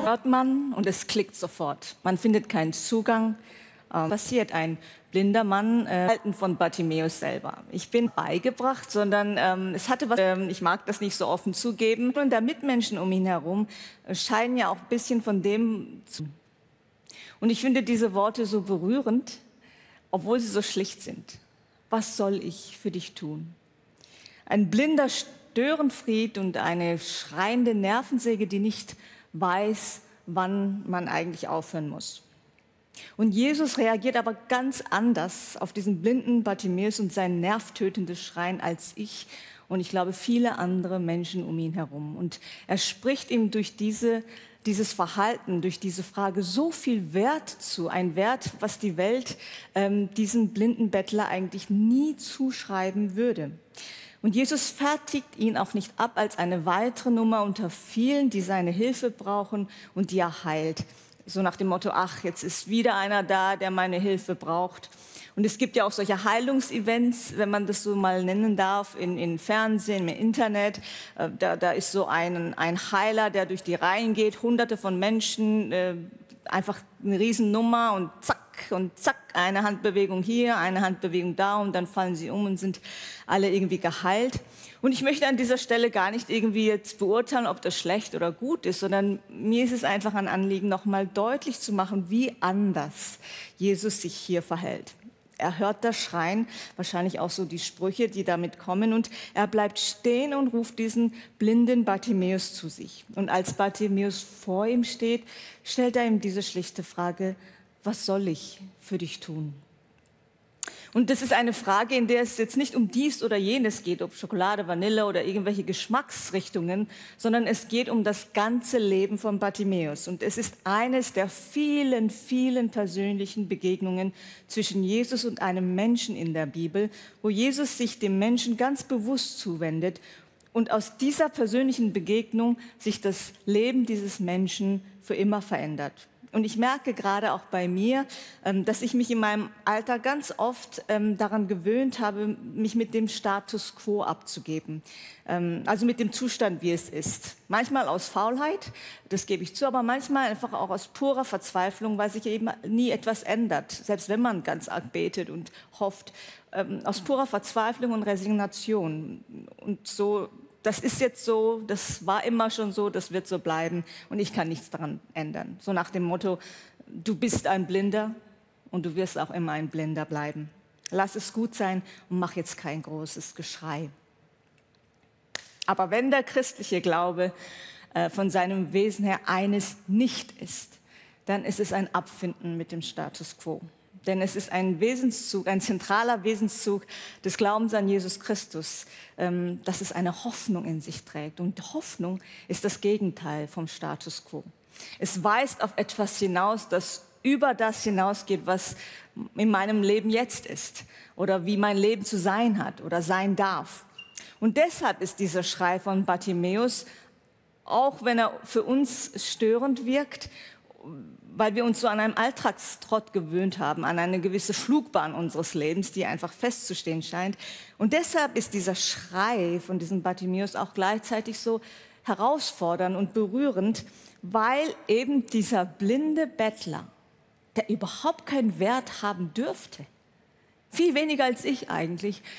hört man und es klickt sofort. Man findet keinen Zugang. Passiert ein blinder Mann, Verhalten von Bartimäus selber. Ich bin beigebracht, sondern es hatte was, ich mag das nicht so offen zugeben. Und der Mitmenschen um ihn herum scheinen ja auch ein bisschen von dem zu. Und ich finde diese Worte so berührend, obwohl sie so schlicht sind. Was soll ich für dich tun? Ein blinder Störenfried und eine schreiende Nervensäge, die nicht weiß, wann man eigentlich aufhören muss. Und Jesus reagiert aber ganz anders auf diesen blinden Bartimäus und sein nervtötendes Schreien als ich und ich glaube viele andere Menschen um ihn herum. Und er spricht ihm durch dieses Verhalten, durch diese Frage so viel Wert zu, ein Wert, was die Welt diesem blinden Bettler eigentlich nie zuschreiben würde. Und Jesus fertigt ihn auch nicht ab als eine weitere Nummer unter vielen, die seine Hilfe brauchen und die er heilt. So nach dem Motto, ach, jetzt ist wieder einer da, der meine Hilfe braucht. Und es gibt ja auch solche Heilungsevents, wenn man das so mal nennen darf, in Fernsehen, im Internet. Da ist so ein Heiler, der durch die Reihen geht, hunderte von Menschen, einfach eine Riesennummer und zack, eine Handbewegung hier, eine Handbewegung da und dann fallen sie um und sind alle irgendwie geheilt. Und ich möchte an dieser Stelle gar nicht irgendwie jetzt beurteilen, ob das schlecht oder gut ist, sondern mir ist es einfach ein Anliegen, nochmal deutlich zu machen, wie anders Jesus sich hier verhält. Er hört das Schreien, wahrscheinlich auch so die Sprüche, die damit kommen, und er bleibt stehen und ruft diesen blinden Bartimäus zu sich. Und als Bartimäus vor ihm steht, stellt er ihm diese schlichte Frage: Was soll ich für dich tun? Und das ist eine Frage, in der es jetzt nicht um dies oder jenes geht, ob Schokolade, Vanille oder irgendwelche Geschmacksrichtungen, sondern es geht um das ganze Leben von Bartimäus. Und es ist eines der vielen, vielen persönlichen Begegnungen zwischen Jesus und einem Menschen in der Bibel, wo Jesus sich dem Menschen ganz bewusst zuwendet und aus dieser persönlichen Begegnung sich das Leben dieses Menschen für immer verändert. Und ich merke gerade auch bei mir, dass ich mich in meinem Alter ganz oft daran gewöhnt habe, mich mit dem Status quo abzugeben. Also mit dem Zustand, wie es ist. Manchmal aus Faulheit, das gebe ich zu, aber manchmal einfach auch aus purer Verzweiflung, weil sich eben nie etwas ändert. Selbst wenn man ganz arg betet und hofft. Aus purer Verzweiflung und Resignation. Und so, das ist jetzt so, das war immer schon so, das wird so bleiben und ich kann nichts daran ändern. So nach dem Motto, du bist ein Blinder und du wirst auch immer ein Blinder bleiben. Lass es gut sein und mach jetzt kein großes Geschrei. Aber wenn der christliche Glaube von seinem Wesen her eines nicht ist, dann ist es ein Abfinden mit dem Status quo. Denn es ist ein Wesenszug, ein zentraler Wesenszug des Glaubens an Jesus Christus, dass es eine Hoffnung in sich trägt. Und Hoffnung ist das Gegenteil vom Status quo. Es weist auf etwas hinaus, das über das hinausgeht, was in meinem Leben jetzt ist oder wie mein Leben zu sein hat oder sein darf. Und deshalb ist dieser Schrei von Bartimäus, auch wenn er für uns störend wirkt, weil wir uns so an einen Alltagstrott gewöhnt haben, an eine gewisse Flugbahn unseres Lebens, die einfach festzustehen scheint. Und deshalb ist dieser Schrei von diesem Bartimäus auch gleichzeitig so herausfordernd und berührend, weil eben dieser blinde Bettler, der überhaupt keinen Wert haben dürfte, viel weniger als ich eigentlich,